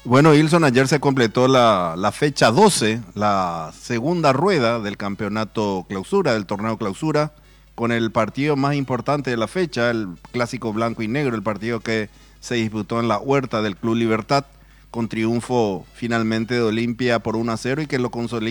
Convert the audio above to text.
Bueno, Ilson, ayer se completó la fecha 12, la segunda rueda del campeonato clausura, del torneo clausura, con el partido más importante de la fecha, el clásico blanco y negro, el partido que se disputó en la huerta del Club Libertad, con triunfo finalmente de Olimpia por 1-0 y que lo consolida